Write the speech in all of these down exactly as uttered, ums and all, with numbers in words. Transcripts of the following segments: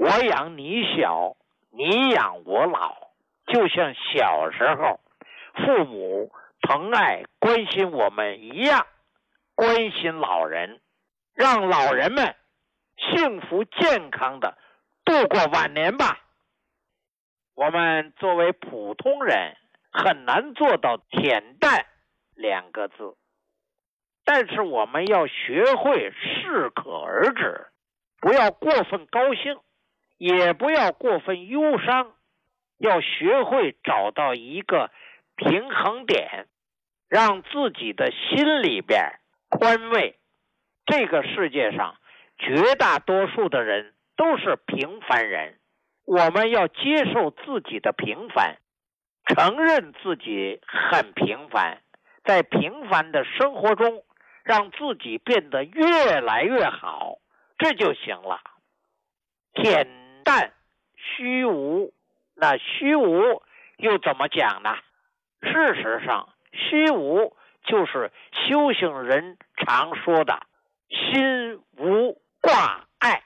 我养你小，你养我老，就像小时候父母疼爱关心我们一样，关心老人，让老人们幸福健康的度过晚年吧。我们作为普通人很难做到恬淡两个字，但是我们要学会适可而止，不要过分高兴，也不要过分忧伤，要学会找到一个平衡点，让自己的心里边宽慰。这个世界上绝大多数的人都是平凡人，我们要接受自己的平凡，承认自己很平凡，在平凡的生活中让自己变得越来越好，这就行了。恬淡虚无，那虚无又怎么讲呢？事实上，虚无就是修行人常说的心无挂碍。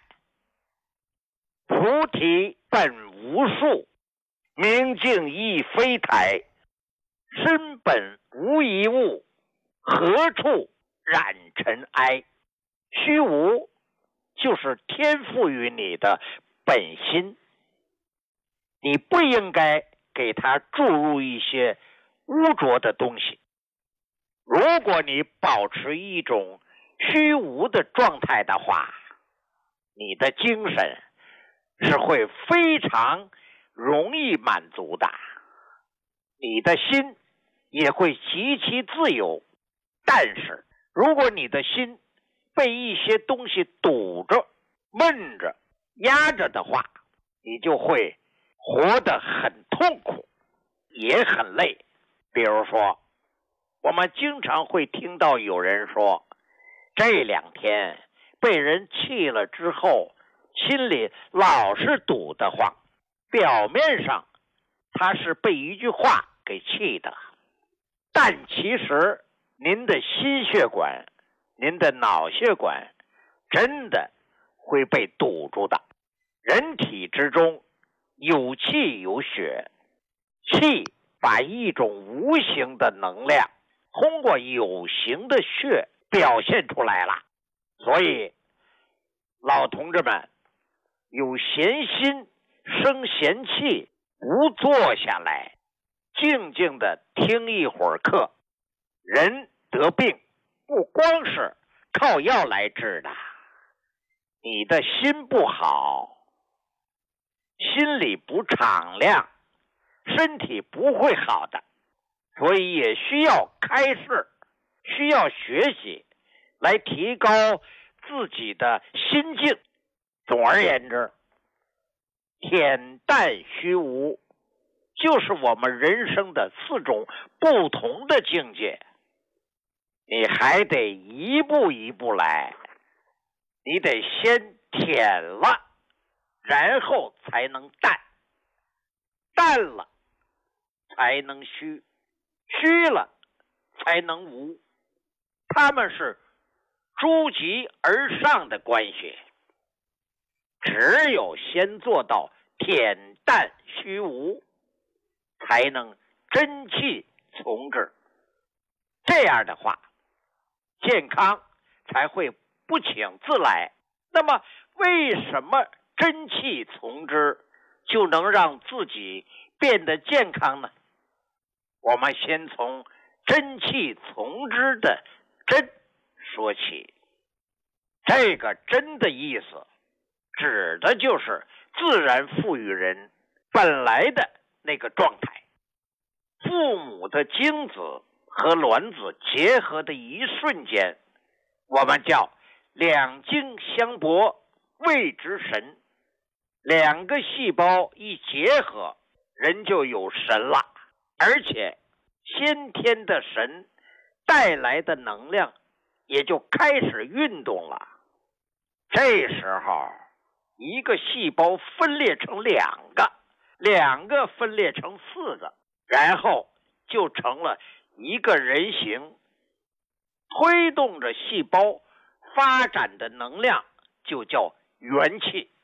菩提本无树，明镜亦非台，身本无一物，何处染尘埃。虚无就是天赋予你的本心，你不应该给它注入一些污浊的东西。如果你保持一种虚无的状态的话，你的精神是会非常容易满足的，你的心也会极其自由。但是如果你的心被一些东西堵着、闷着、压着的话，你就会活得很痛苦，也很累。比如说，我们经常会听到有人说，这两天被人气了之后，心里老是堵得慌，表面上他是被一句话给气的，但其实您的心血管、您的脑血管真的会被堵住的。人体之中有气有血，气把一种无形的能量通过有形的血表现出来了。所以老同志们，有闲心生闲气，不坐下来静静的听一会儿课，人得病不光是靠药来治的，你的心不好，心里不敞亮，身体不会好的。所以也需要开示，需要学习来提高自己的心境。总而言之，恬淡虚无就是我们人生的四种不同的境界，你还得一步一步来，你得先恬了，然后才能淡，淡了才能虚，虚了才能无，他们是诸级而上的关系。只有先做到恬淡虚无，才能真气从之。这样的话，健康才会不请自来。那么为什么真气从之就能让自己变得健康呢？我们先从真气从之的真说起。这个真的意思指的就是自然赋予人本来的那个状态。父母的精子和卵子结合的一瞬间，我们叫两精相搏，谓之神。两个细胞一结合，人就有神了，而且先天的神带来的能量也就开始运动了。这时候一个细胞分裂成两个，两个分裂成四个，然后就成了一个人形。推动着细胞发展的能量就叫元气。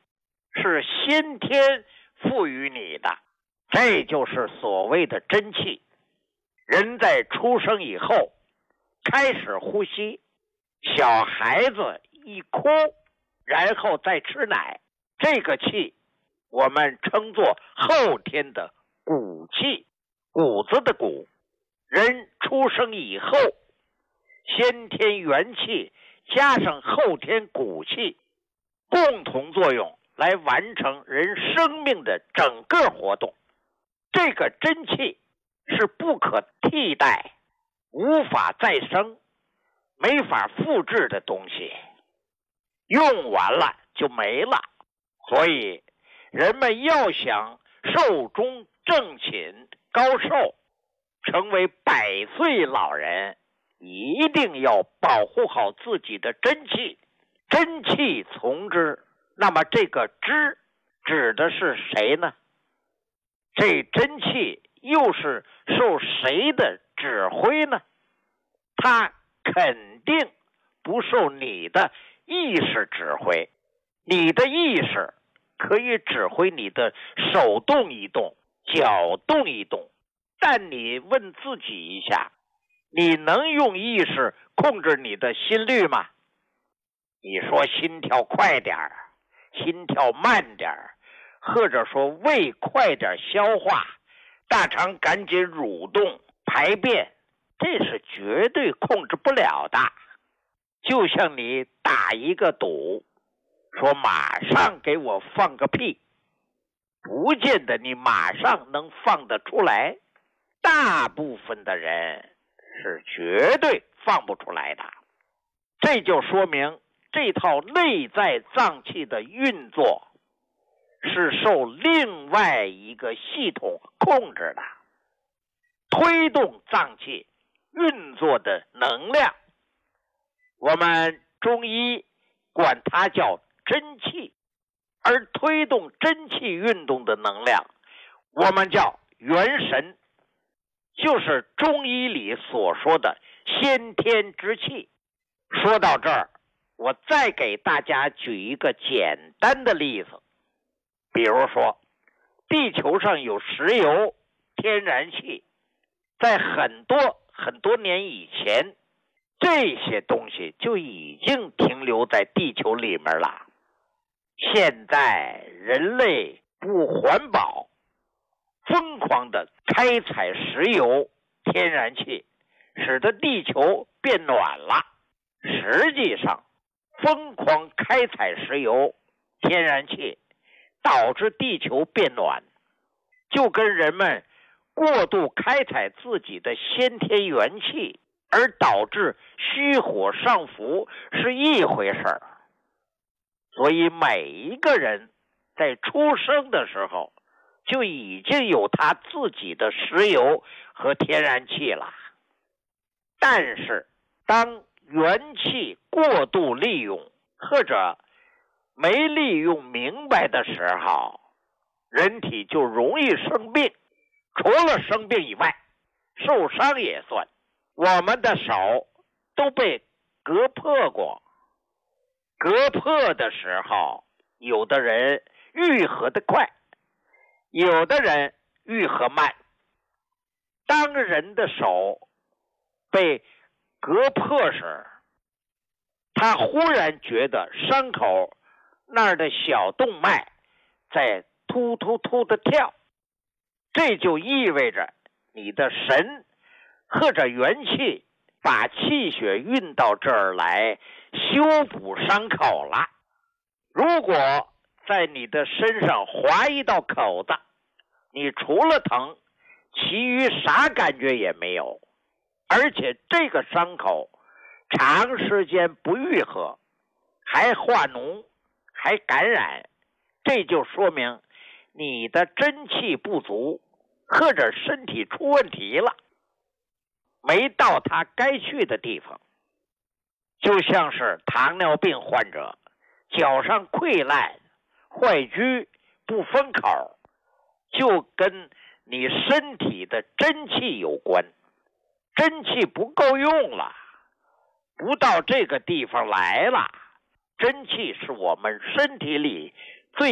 是先天赋予你的，这就是所谓的真气。人在出生以后开始呼吸，小孩子一哭，然后再吃奶，这个气我们称作后天的骨气，骨子的骨。人出生以后，先天元气加上后天骨气，共同作用来完成人生命的整个活动。这个真气是不可替代、无法再生、没法复制的东西，用完了就没了。所以人们要想寿终正寝、高寿，成为百岁老人，一定要保护好自己的真气。真气从之，那么这个之指的是谁呢？这真气又是受谁的指挥呢？它肯定不受你的意识指挥。你的意识可以指挥你的手动一动，脚动一动，但你问自己一下，你能用意识控制你的心率吗？你说心跳快点儿，心跳慢点儿，或者说胃快点消化，大肠赶紧蠕动排便，这是绝对控制不了的。就像你打一个赌，说马上给我放个屁，不见得你马上能放得出来，大部分的人是绝对放不出来的。这就说明这套内在脏器的运作是受另外一个系统控制的，推动脏器运作的能量，我们中医管它叫真气，而推动真气运动的能量我们叫元神，就是中医里所说的先天之气。说到这儿，我再给大家举一个简单的例子，比如说地球上有石油、天然气，在很多很多年以前，这些东西就已经停留在地球里面了。现在人类不环保，疯狂的开采石油、天然气，使得地球变暖了。实际上疯狂开采石油、天然气导致地球变暖，就跟人们过度开采自己的先天元气而导致虚火上浮是一回事儿。所以每一个人在出生的时候就已经有他自己的石油和天然气了。但是当元气过度利用或者没利用明白的时候，人体就容易生病。除了生病以外，受伤也算。我们的手都被割破过，割破的时候，有的人愈合的快，有的人愈合慢。当人的手被割破时，他忽然觉得伤口那儿的小动脉在突突突的跳，这就意味着你的神或者元气把气血运到这儿来修补伤口了。如果在你的身上划一道口子，你除了疼，其余啥感觉也没有，而且这个伤口长时间不愈合，还化脓，还感染，这就说明你的真气不足，或者身体出问题了，没到他该去的地方。就像是糖尿病患者脚上溃烂、坏疽、不封口，就跟你身体的真气有关。真气不够用了，不到这个地方来了。真气是我们身体里